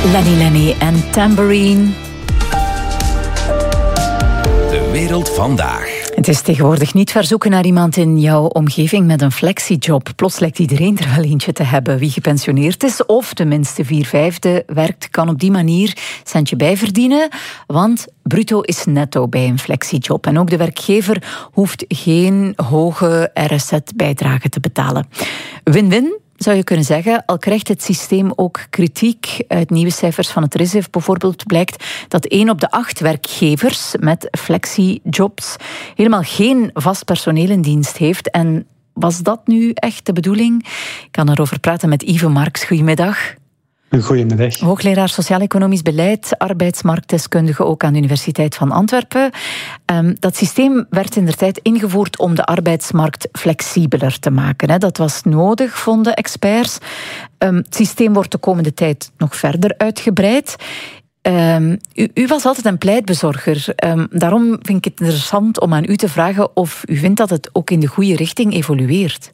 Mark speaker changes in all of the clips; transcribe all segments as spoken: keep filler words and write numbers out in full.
Speaker 1: Lenny Lenny en Tambourine.
Speaker 2: De wereld vandaag.
Speaker 1: Het is tegenwoordig niet verzoeken naar iemand in jouw omgeving met een flexiejob. Plots lijkt iedereen er wel eentje te hebben. Wie gepensioneerd is of tenminste vier vijfde werkt, kan op die manier centje bijverdienen. Want bruto is netto bij een flexiejob. En ook de werkgever hoeft geen hoge R S Z-bijdrage te betalen. Win-win, zou je kunnen zeggen, al krijgt het systeem ook kritiek. Uit nieuwe cijfers van het R I S E F bijvoorbeeld blijkt dat één op de acht werkgevers met flexiejobs helemaal geen vast personeel in dienst heeft. En was dat nu echt de bedoeling? Ik kan erover praten met Ivo Marx. Goedemiddag.
Speaker 3: Goedemiddag.
Speaker 1: Hoogleraar Sociaal-Economisch Beleid, arbeidsmarktdeskundige ook aan de Universiteit van Antwerpen. Um, dat systeem werd indertijd ingevoerd om de arbeidsmarkt flexibeler te maken. Hè. Dat was nodig, vonden experts. Um, het systeem wordt de komende tijd nog verder uitgebreid. Um, u, u was altijd een pleitbezorger. Um, daarom vind ik het interessant om aan u te vragen of u vindt dat het ook in de goede richting evolueert.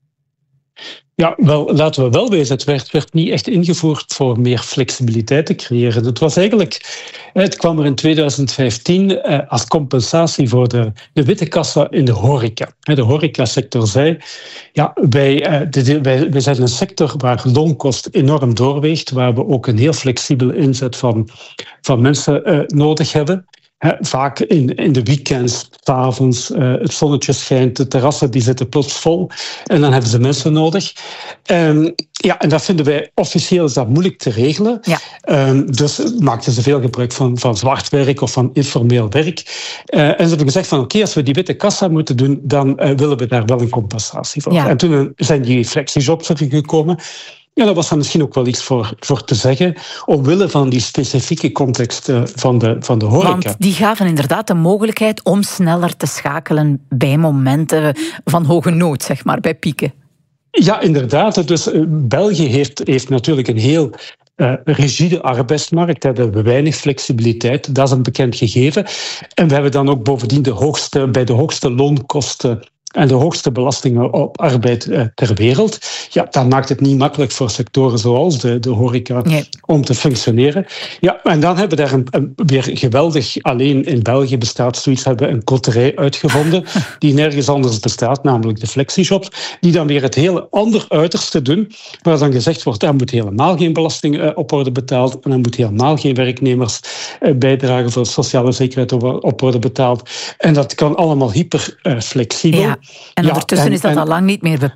Speaker 3: Ja, wel, laten we wel wezen, het werd, werd niet echt ingevoerd voor meer flexibiliteit te creëren. Het was eigenlijk, het kwam er in tweeduizend vijftien eh, als compensatie voor de, de witte kassa in de horeca. De horecasector zei, ja, wij, eh, de, de, wij, wij zijn een sector waar loonkost enorm doorweegt, waar we ook een heel flexibele inzet van, van mensen eh, nodig hebben. He, vaak in, in de weekends, 's avonds, uh, het zonnetje schijnt, de terrassen die zitten plots vol en dan hebben ze mensen nodig. Um, ja, en dat vinden wij officieel is dat moeilijk te regelen.
Speaker 1: Ja.
Speaker 3: Um, dus maakten ze veel gebruik van, van zwart werk of van informeel werk. Uh, en ze hebben gezegd van oké, okay, als we die witte kassa moeten doen, dan uh, willen we daar wel een compensatie voor.
Speaker 1: Ja.
Speaker 3: En toen zijn die flexijobs er gekomen. Ja, dat was dan misschien ook wel iets voor, voor te zeggen, omwille van die specifieke context uh, van, de, van de horeca.
Speaker 1: Want die gaven inderdaad de mogelijkheid om sneller te schakelen bij momenten van hoge nood, zeg maar, bij pieken.
Speaker 3: Ja, inderdaad. Dus uh, België heeft, heeft natuurlijk een heel uh, rigide arbeidsmarkt. Daar hebben we weinig flexibiliteit. Dat is een bekend gegeven. En we hebben dan ook bovendien de hoogste, bij de hoogste loonkosten en de hoogste belastingen op arbeid eh, ter wereld. Ja, dat maakt het niet makkelijk voor sectoren zoals de, de horeca nee. om te functioneren. Ja, en dan hebben we daar een, een, weer geweldig, alleen in België bestaat zoiets, hebben we een koterij uitgevonden die nergens anders bestaat, namelijk de flexijobs, die dan weer het hele ander uiterste doen, waar dan gezegd wordt, er moet helemaal geen belasting uh, op worden betaald en er moet helemaal geen werknemers uh, bijdragen voor sociale zekerheid op worden betaald. En dat kan allemaal hyper uh, flexibel.
Speaker 1: Ja. En ondertussen
Speaker 3: ja, en,
Speaker 1: is dat
Speaker 3: en,
Speaker 1: al lang niet meer